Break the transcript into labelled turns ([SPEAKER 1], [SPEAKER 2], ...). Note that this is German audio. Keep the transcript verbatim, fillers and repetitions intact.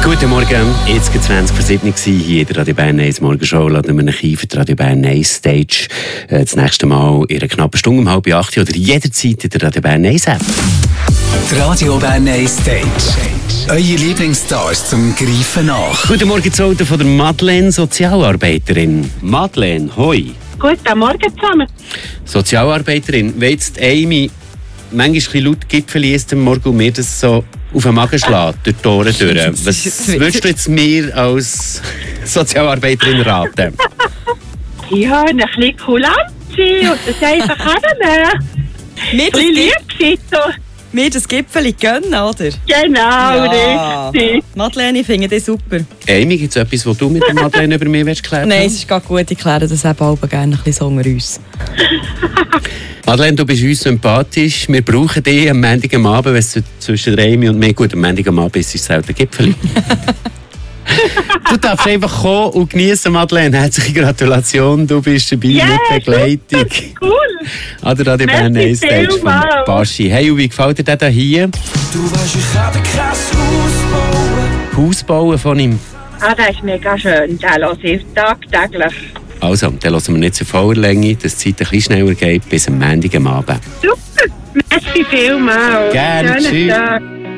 [SPEAKER 1] Guten Morgen, jetzt war zwanzig vor sieben hier in der Radio Bern eins Morgenshow. Laden wir euch ein für die Radio Bern eins Stage. Äh, das nächste Mal in einer knappen Stunde um halb acht oder jederzeit in der Radio Bern eins App.
[SPEAKER 2] Die Radio Bern eins Stage. Eure Lieblingsstars zum Greifen nach.
[SPEAKER 1] Guten Morgen zu Auto von der Madeleine, Sozialarbeiterin. Madeleine, hoi.
[SPEAKER 3] Guten Morgen zusammen.
[SPEAKER 1] Sozialarbeiterin, wenn jetzt Amy manchmal ein bisschen laut Gipfel isst am Morgen und mir das so auf den Magen schlägt, durch die Ohren durch. Was würdest du jetzt mir als Sozialarbeiterin raten?
[SPEAKER 3] Ja, ein bisschen kulant sein und das einfach hernehmen.
[SPEAKER 4] Mir
[SPEAKER 3] Ein
[SPEAKER 4] das,
[SPEAKER 3] bisschen
[SPEAKER 4] Gip
[SPEAKER 3] lieb sein. So.
[SPEAKER 4] mir das Gipfeli gönnen, oder?
[SPEAKER 3] Genau,
[SPEAKER 4] Ja.
[SPEAKER 3] richtig.
[SPEAKER 4] Madeleine, ich finde das super.
[SPEAKER 1] Amy, gibt es etwas, was du mit der Madeleine über mich klären
[SPEAKER 4] Nein, es ist gar gut, ich kläre das eben auch gerne ein bisschen so unter uns.
[SPEAKER 1] Madeleine, du bist uns sympathisch. Wir brauchen dich am Montag am Abend, wenn es zwischen Amy und mir gut am Montag am Abend ist, ist es selten Gipfeli. Du darfst einfach kommen und genießen, Madeleine. Herzliche Gratulation, du bist dabei
[SPEAKER 3] Yeah,
[SPEAKER 1] mit Begleitung.
[SPEAKER 3] Cool.
[SPEAKER 1] An der Radio Bern eins
[SPEAKER 3] Merci
[SPEAKER 1] Stage von
[SPEAKER 3] vielmals.
[SPEAKER 1] Baschi. Hey, und wie gefällt dir der da hier?
[SPEAKER 2] Du weißt, ich kann krass ausbauen.
[SPEAKER 1] Haus bauen von ihm.
[SPEAKER 3] Ah, das ist mega schön. Den höre ich tagtäglich.
[SPEAKER 1] Also, dann lassen wir nicht zu voller Länge, dass die Zeit ein bisschen schneller geht, bis am Montag am Abend.
[SPEAKER 3] Super. Merci vielmals.
[SPEAKER 1] Gerne,
[SPEAKER 3] Schönen
[SPEAKER 1] tschüss.
[SPEAKER 3] Tag.